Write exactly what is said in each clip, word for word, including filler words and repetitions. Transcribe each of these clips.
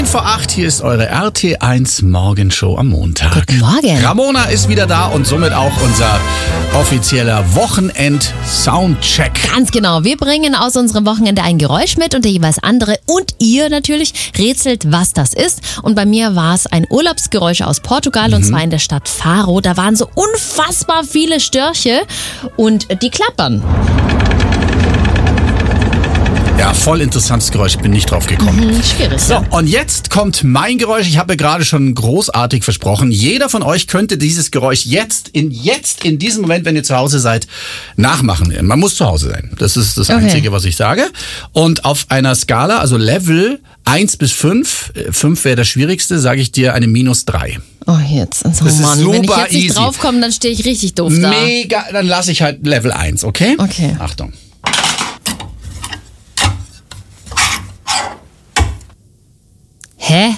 neun vor acht, hier ist eure R T eins Morgenshow am Montag. Guten Morgen. Ramona ist wieder da und somit auch unser offizieller Wochenend-Soundcheck. Ganz genau. Wir bringen aus unserem Wochenende ein Geräusch mit und der jeweils andere und ihr natürlich rätselt, was das ist. Und bei mir war es ein Urlaubsgeräusch aus Portugal, und zwar in der Stadt Faro. Da waren so unfassbar viele Störche und die klappern. Ja, voll interessantes Geräusch, bin nicht drauf gekommen. Hm, schwierig. So, und jetzt kommt mein Geräusch. Ich habe ja gerade schon großartig versprochen. Jeder von euch könnte dieses Geräusch jetzt, in jetzt, in diesem Moment, wenn ihr zu Hause seid, nachmachen. Man muss zu Hause sein. Das ist das Okay. Einzige, was ich sage. Und auf einer Skala, also Level eins bis fünf, fünf wäre das Schwierigste, sage ich dir eine minus drei. Oh, jetzt. Oh, Das ist Mann. Wenn ich super jetzt nicht easy. draufkomme, dann stehe ich richtig doof da. Mega, dann lasse ich halt Level eins, okay? Okay. Achtung. Hä?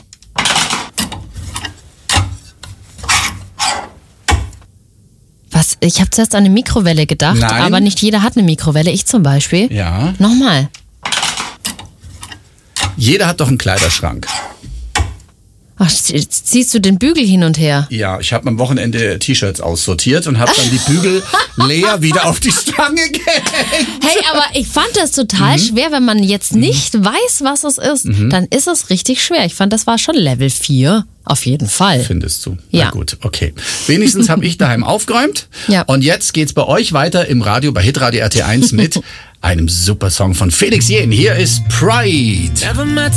Was? Ich habe zuerst an eine Mikrowelle gedacht, Nein. aber nicht jeder hat eine Mikrowelle. Ich zum Beispiel. Ja. Nochmal. Jeder hat doch einen Kleiderschrank. Ach, jetzt ziehst du den Bügel hin und her. Ja, ich habe am Wochenende T-Shirts aussortiert und habe dann die Bügel leer wieder auf die Stange gehängt. Hey, aber ich fand das total Mhm. schwer, wenn man jetzt nicht weiß, was es ist. Dann ist es richtig schwer. Ich fand, das war schon Level vier. Auf jeden Fall. Findest du? Ja. Na gut, okay. Wenigstens habe ich daheim aufgeräumt. Ja. Und jetzt geht's bei euch weiter im Radio, bei Hitradio R T eins mit einem super Song von Felix Jähn. Hier ist Pride. Never met